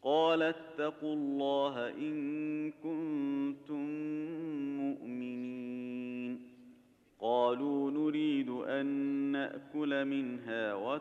قال اتقوا الله إن كنتم مؤمنين. قالوا نريد أن نأكل منها